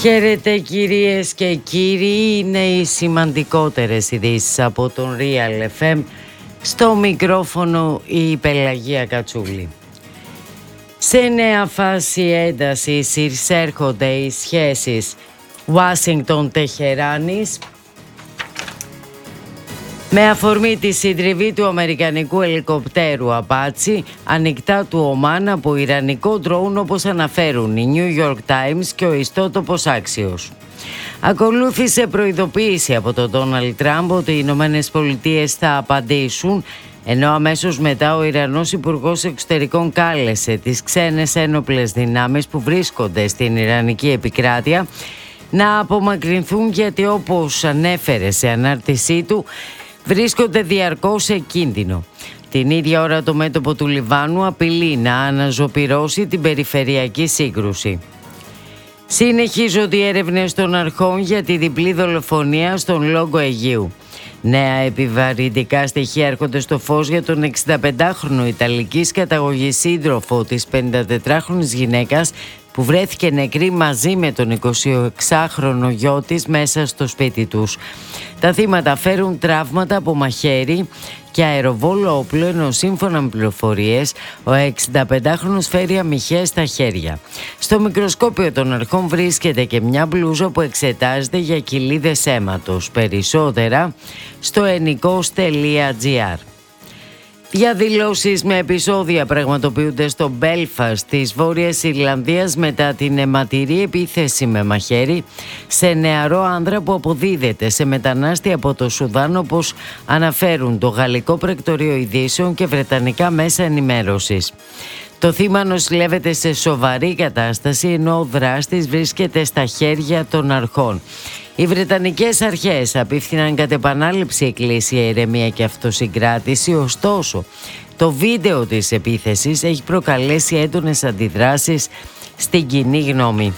Χαίρετε κυρίες και κύριοι, είναι οι σημαντικότερες ειδήσεις από τον Real FM. Στο μικρόφωνο η Πελαγία Κατσούλη. Σε νέα φάση έντασης εισέρχονται οι σχέσεις Ουάσιγκτον-Τεχεράνης με αφορμή τη συντριβή του αμερικανικού ελικοπτέρου Απάτσι ανοιχτά του Ομάν από ιρανικό ντρόουν, όπως αναφέρουν οι New York Times και ο ιστότοπος Axios. Ακολούθησε προειδοποίηση από τον Ντόναλντ Τραμπ ότι οι Ηνωμένες Πολιτείες θα απαντήσουν, ενώ αμέσως μετά ο Ιρανός Υπουργός Εξωτερικών κάλεσε τις ξένες ένοπλες δυνάμεις που βρίσκονται στην Ιρανική επικράτεια να απομακρυνθούν, γιατί όπως ανέφερε σε ανάρτησή του βρίσκονται διαρκώς σε κίνδυνο. Την ίδια ώρα το μέτωπο του Λιβάνου απειλεί να αναζωπυρώσει την περιφερειακή σύγκρουση. Συνεχίζονται οι έρευνες των αρχών για τη διπλή δολοφονία στον Λόγκο Αιγαίου. Νέα επιβαρυντικά στοιχεία έρχονται στο φως για τον 65χρονο Ιταλικής καταγωγής σύντροφο της 54χρονης γυναίκας που βρέθηκε νεκρή μαζί με τον 26χρονο γιο της μέσα στο σπίτι τους. Τα θύματα φέρουν τραύματα από μαχαίρι και αεροβόλο όπλο, ενώ σύμφωνα με πληροφορίες ο 65χρονος φέρει αμυχές στα χέρια. Στο μικροσκόπιο των αρχών βρίσκεται και μια μπλούζα που εξετάζεται για κοιλίδες αίματος. Περισσότερα στο ennikos.gr. Διαδηλώσεις με επεισόδια πραγματοποιούνται στο Μπέλφαστ της Βόρειας Ιρλανδίας μετά την αιματηρή επίθεση με μαχαίρι σε νεαρό άνδρα που αποδίδεται σε μετανάστη από το Σουδάν, όπως αναφέρουν το Γαλλικό Πρακτορείο Ειδήσεων και βρετανικά μέσα ενημέρωσης. Το θύμα νοσηλεύεται σε σοβαρή κατάσταση, ενώ ο δράστης βρίσκεται στα χέρια των αρχών. Οι βρετανικές αρχές απίφθηναν κατ' επανάληψη εκκλήσια ηρεμία και αυτοσυγκράτηση, ωστόσο το βίντεο της επίθεσης έχει προκαλέσει έντονες αντιδράσεις στην κοινή γνώμη.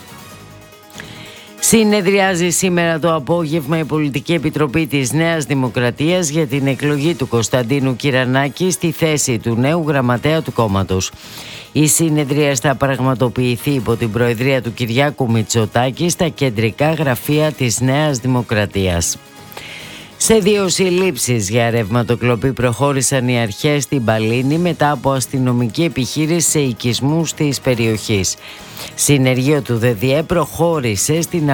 Συνεδριάζει σήμερα το απόγευμα η Πολιτική Επιτροπή της Νέας Δημοκρατίας για την εκλογή του Κωνσταντίνου Κυρανάκη στη θέση του νέου γραμματέα του κόμματος. Η συνεδρία θα πραγματοποιηθεί υπό την προεδρία του Κυριάκου Μητσοτάκη στα κεντρικά γραφεία της Νέας Δημοκρατίας. Σε 2 συλλήψεις για ρευματοκλοπή προχώρησαν οι αρχές στην Παλίνη μετά από αστυνομική επιχείρηση σε οικισμούς της περιοχής. Συνεργείο του ΔΔΕ προχώρησε στην